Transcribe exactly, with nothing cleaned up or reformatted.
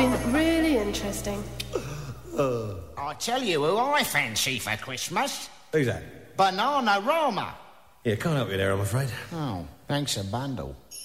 been really interesting. Uh. I'll tell you who I fancy for Christmas. Who's that? Bananarama. Yeah, can't help you there, I'm afraid. Oh, thanks a bundle.